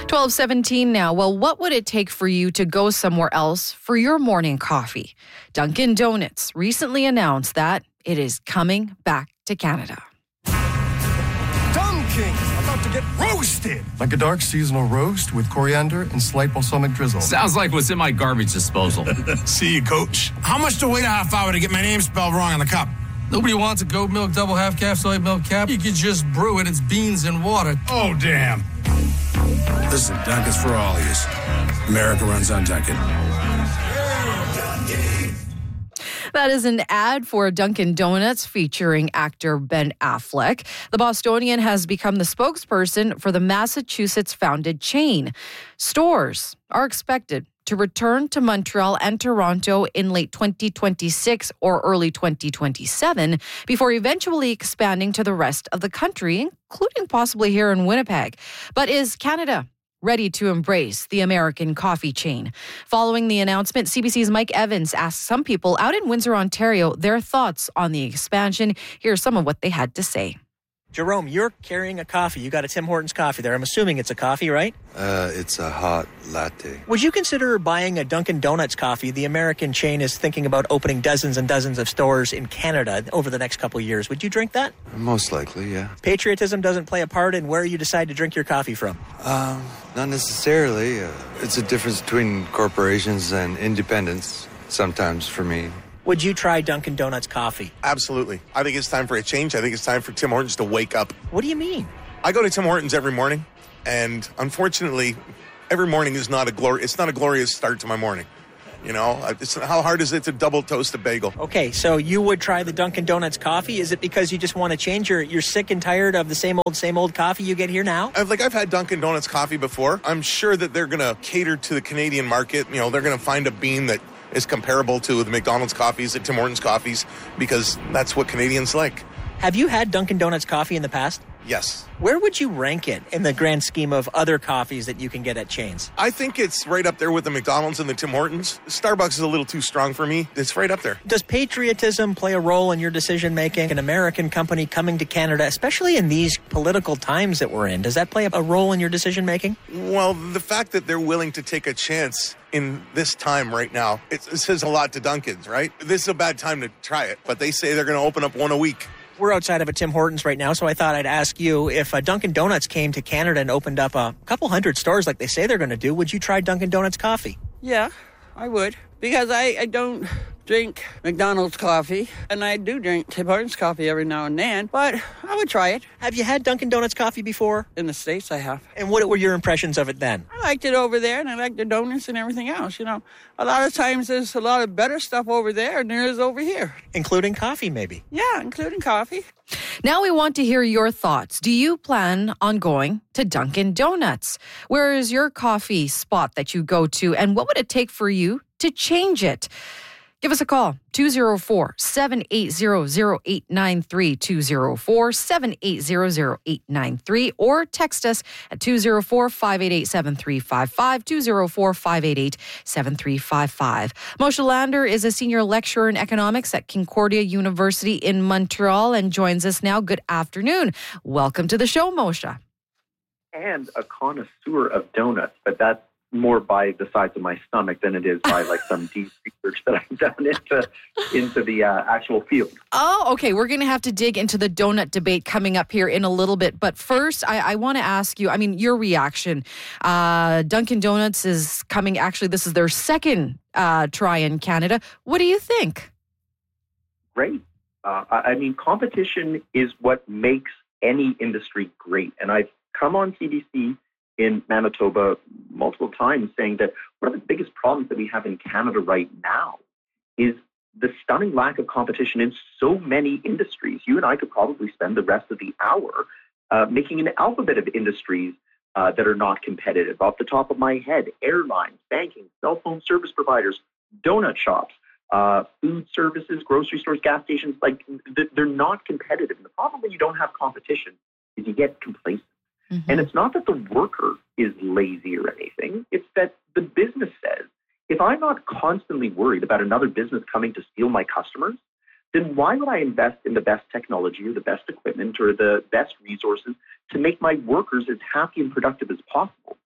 12:17 now. Well, what would it take for you to go somewhere else for your morning coffee? Dunkin' Donuts recently announced that it is coming back to Canada. Dunkin', about to get roasted. Like a dark seasonal roast with coriander and slight balsamic drizzle. Sounds like what's in my garbage disposal. See you, coach. How much to wait a half hour to get my name spelled wrong on the cup? Nobody wants a goat milk double half calf soy milk cap. You could just brew it. It's beans and water. Oh, damn. Listen, Dunkin's for all of yous. America runs on Dunkin'. That is an ad for Dunkin' Donuts featuring actor Ben Affleck. The Bostonian has become the spokesperson for the Massachusetts-founded chain. Stores are expected to return to Montreal and Toronto in late 2026 or early 2027 before eventually expanding to the rest of the country, including possibly here in Winnipeg. But is Canada ready to embrace the American coffee chain? Following the announcement, CBC's Mike Evans asked some people out in Windsor, Ontario, their thoughts on the expansion. Here's some of what they had to say. Jerome, you're carrying a coffee. You got a Tim Hortons coffee there. I'm assuming it's a coffee, right? It's a hot latte. Would you consider buying a Dunkin' Donuts coffee? The American chain is thinking about opening dozens and dozens of stores in Canada over the next couple of years. Would you drink that? Most likely, yeah. Patriotism doesn't play a part in where you decide to drink your coffee from? Not necessarily. It's a difference between corporations and independents sometimes for me. Would you try Dunkin' Donuts coffee? Absolutely. I think it's time for a change. I think it's time for Tim Hortons to wake up. What do you mean? I go to Tim Hortons every morning, and unfortunately, every morning is not a glorious start to my morning. You know, how hard is it to double toast a bagel? Okay, so you would try the Dunkin' Donuts coffee. Is it because you just want to change? You're sick and tired of the same old coffee you get here now? I've had Dunkin' Donuts coffee before. I'm sure that they're going to cater to the Canadian market. You know, they're going to find a bean that is comparable to the McDonald's coffees, the Tim Hortons coffees, because that's what Canadians like. Have you had Dunkin' Donuts coffee in the past? Yes. Where would you rank it in the grand scheme of other coffees that you can get at chains? I think it's right up there with the McDonald's and the Tim Hortons. Starbucks is a little too strong for me. It's right up there. Does patriotism play a role in your decision-making? An American company coming to Canada, especially in these political times that we're in, does that play a role in your decision-making? Well, the fact that they're willing to take a chance in this time right now, it says a lot to Dunkin's, right? This is a bad time to try it, but they say they're going to open up one a week. We're outside of a Tim Hortons right now, so I thought I'd ask you, if Dunkin' Donuts came to Canada and opened up a couple hundred stores like they say they're going to do, would you try Dunkin' Donuts coffee? Yeah, I would. Because I don't drink McDonald's coffee, and I do drink Tim Hortons coffee every now and then, but I would try it. Have you had Dunkin' Donuts coffee before? In the States, I have. And what were your impressions of it then? I liked it over there, and I liked the donuts and everything else. You know, a lot of times there's a lot of better stuff over there than there is over here. Including coffee, maybe? Yeah, including coffee. Now we want to hear your thoughts. Do you plan on going to Dunkin' Donuts? Where is your coffee spot that you go to, and what would it take for you to change it? Give us a call, 204-780-0893, 204-780-0893, or text us at 204-588-7355, 204-588-7355. Moshe Lander is a senior lecturer in economics at Concordia University in Montreal and joins us now. Good afternoon. Welcome to the show, Moshe. And a connoisseur of donuts, but that's more by the size of my stomach than it is by like some deep research that I've done into the actual field. Oh, okay. We're going to have to dig into the donut debate coming up here in a little bit. But first, I want to ask you, your reaction. Dunkin' Donuts is coming. Actually, this is their second try in Canada. What do you think? Great. Competition is what makes any industry great. And I've come on CBC in Manitoba multiple times saying that one of the biggest problems that we have in Canada right now is the stunning lack of competition in so many industries. You and I could probably spend the rest of the hour making an alphabet of industries that are not competitive. Off the top of my head, airlines, banking, cell phone service providers, donut shops, food services, grocery stores, gas stations, they're not competitive. And the problem when you don't have competition is you get complacent. Mm-hmm. And it's not that the worker is lazy or anything. It's that the business says, if I'm not constantly worried about another business coming to steal my customers, then why would I invest in the best technology or the best equipment or the best resources to make my workers as happy and productive as possible?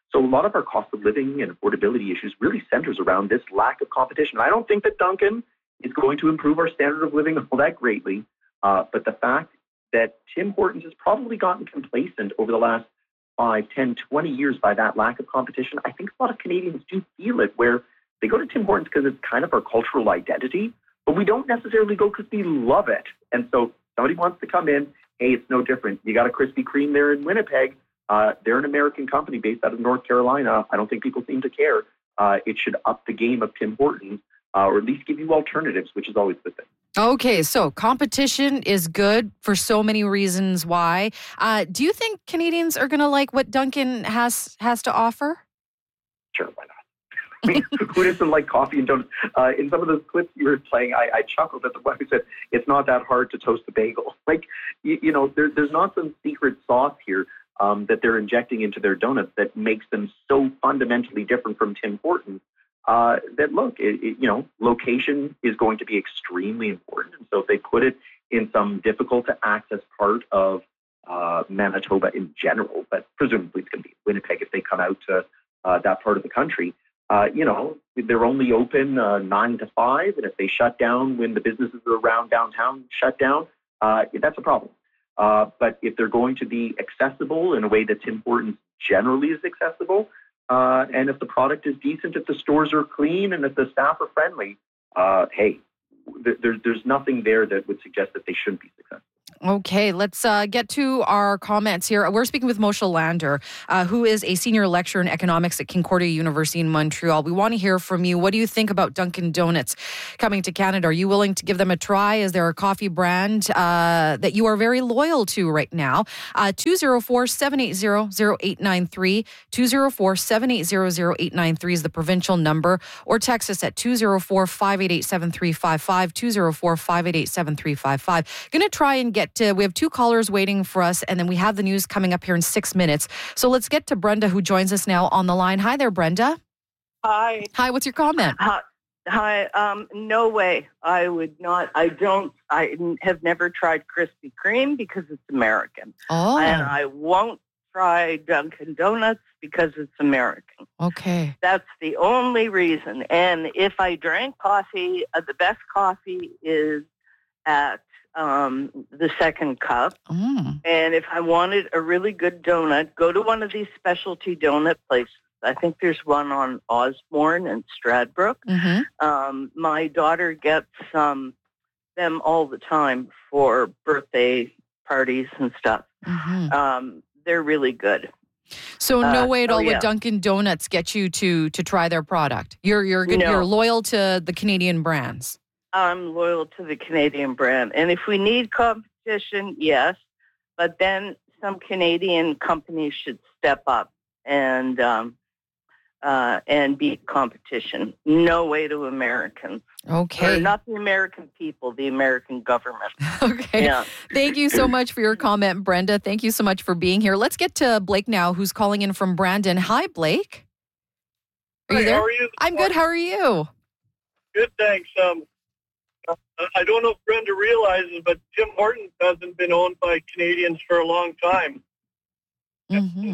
So a lot of our cost of living and affordability issues really centers around this lack of competition. I don't think that Dunkin' is going to improve our standard of living all that greatly, but the fact that Tim Hortons has probably gotten complacent over the last 5, 10, 20 years by that lack of competition, I think a lot of Canadians do feel it, where they go to Tim Hortons because it's kind of our cultural identity, but we don't necessarily go because we love it. And so somebody wants to come in, hey, it's no different. You got a Krispy Kreme there in Winnipeg. They're an American company based out of North Carolina. I don't think people seem to care. It should up the game of Tim Hortons, or at least give you alternatives, which is always the thing. Okay, so competition is good for so many reasons. Why? Do you think Canadians are going to like what Dunkin' has to offer? Sure, why not? I mean, who doesn't like coffee and donuts? In some of those clips you were playing, I chuckled at the one who said, it's not that hard to toast a bagel. Like, there's not some secret sauce here that they're injecting into their donuts that makes them so fundamentally different from Tim Hortons. That look, location is going to be extremely important. And so if they put it in some difficult to access part of Manitoba in general, but presumably it's going to be Winnipeg if they come out to that part of the country, they're only open 9 to 5. And if they shut down when the businesses around downtown shut down, that's a problem. But if they're going to be accessible in a way that Tim Hortons generally is accessible, and if the product is decent, if the stores are clean, and if the staff are friendly, there's nothing there that would suggest that they shouldn't be successful. Okay, let's get to our comments here. We're speaking with Moshe Lander, who is a senior lecturer in economics at Concordia University in Montreal. We want to hear from you. What do you think about Dunkin' Donuts coming to Canada? Are you willing to give them a try? Is there a coffee brand that you are very loyal to right now? 204-780-0893. 204-780-0893 is the provincial number, or text us at 204-588-7355, 204-588-7355. Going to try and get to, we have 2 callers waiting for us, and then we have the news coming up here in 6 minutes. So let's get to Brenda, who joins us now on the line. Hi there, Brenda. Hi. Hi, what's your comment? Hi. No way. I would not. I have never tried Krispy Kreme because it's American. Oh. And I won't try Dunkin' Donuts because it's American. Okay. That's the only reason. And if I drank coffee, the best coffee is at the Second Cup. And if I wanted a really good donut, go to one of these specialty donut places. I think there's one on Osborne and Stradbrook. My daughter gets them all the time for birthday parties and stuff. They're really good. So no way at all would Dunkin' Donuts get you to try their product. You're good. No. You're loyal to the Canadian brands. I'm loyal to the Canadian brand. And if we need competition, yes. But then some Canadian companies should step up and beat competition. No way to Americans. Okay. Or not the American people, the American government. Okay. Yeah. Thank you so much for your comment, Brenda. Thank you so much for being here. Let's get to Blake now, who's calling in from Brandon. Hi, Blake. Are you there? How are you? I'm good. How are you? Good, thanks. I don't know if Brenda realizes, but Tim Hortons hasn't been owned by Canadians for a long time. And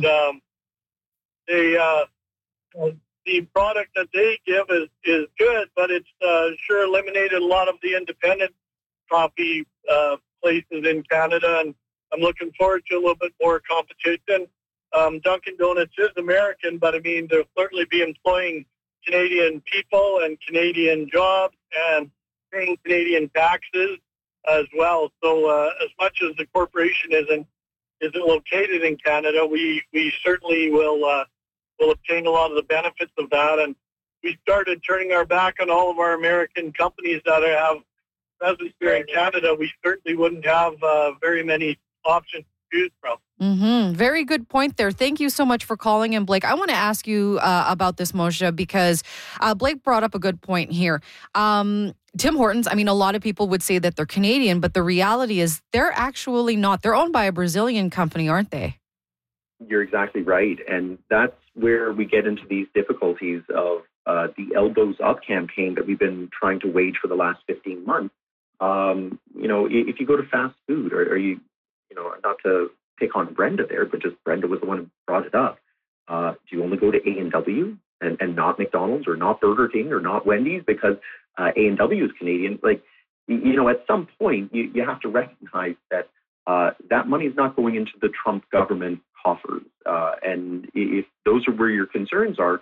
the product that they give is good, but it's sure eliminated a lot of the independent coffee places in Canada, and I'm looking forward to a little bit more competition. Dunkin' Donuts is American, but I mean, they'll certainly be employing Canadian people and Canadian jobs and paying Canadian taxes as well. So as much as the corporation isn't located in Canada, we certainly will obtain a lot of the benefits of that. And we started turning our back on all of our American companies that have presence here in Canada. We certainly wouldn't have very many options to choose from. Very good point there. Thank you so much for calling in, Blake. I want to ask you about this, Moshe, because Blake brought up a good point here. Tim Hortons, I mean, a lot of people would say that they're Canadian, but the reality is they're actually not. They're owned by a Brazilian company, aren't they? You're exactly right. And that's where we get into these difficulties of the Elbows Up campaign that we've been trying to wage for the last 15 months. If you go to fast food, or you not to pick on Brenda there, but just Brenda was the one who brought it up. Do Do you only go to A&W and not McDonald's or not Burger King or not Wendy's because A&W is Canadian? Like, at some point, you have to recognize that that money is not going into the Trump government coffers. And if those are where your concerns are,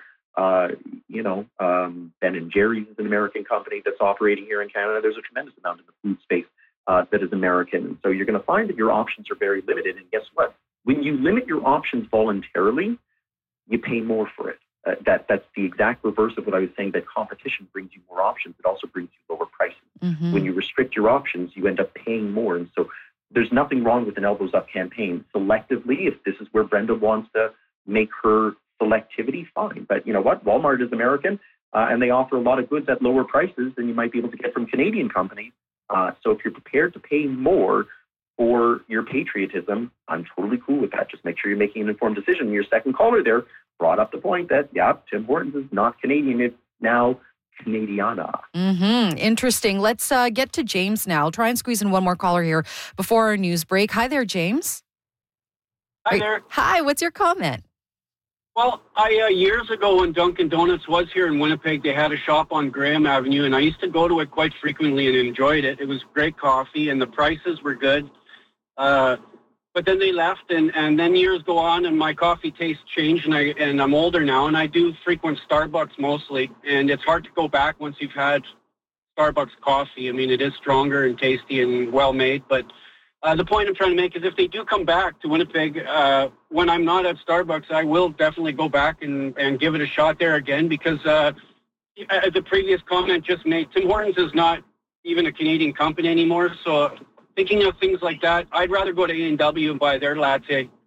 Ben & Jerry's is an American company that's operating here in Canada. There's a tremendous amount in the food space that is American. And so you're going to find that your options are very limited. And guess what? When you limit your options voluntarily, you pay more for it. That's the exact reverse of what I was saying, that competition brings you more options. It also brings you lower prices. Mm-hmm. When you restrict your options, you end up paying more. And so there's nothing wrong with an elbows up campaign. Selectively, if this is where Brenda wants to make her selectivity, fine. But you know what? Walmart is American, and they offer a lot of goods at lower prices than you might be able to get from Canadian companies. So if you're prepared to pay more for your patriotism, I'm totally cool with that. Just make sure you're making an informed decision. Your second caller there brought up the point that, Tim Hortons is not Canadian. It's now Canadiana. Mm-hmm. Interesting. Let's get to James now. I'll try and squeeze in one more caller here before our news break. Hi there, James. Hi there. Hi, what's your comment? Well, years ago when Dunkin' Donuts was here in Winnipeg, they had a shop on Graham Avenue, and I used to go to it quite frequently and enjoyed it. It was great coffee, and the prices were good. But then they left, and then years go on, and my coffee taste changed, and I'm older now, and I do frequent Starbucks mostly, and it's hard to go back once you've had Starbucks coffee. I mean, it is stronger and tasty and well-made, but the point I'm trying to make is if they do come back to Winnipeg, when I'm not at Starbucks, I will definitely go back and give it a shot there again, because the previous comment just made, Tim Hortons is not even a Canadian company anymore, so thinking of things like that, I'd rather go to A&W and buy their latte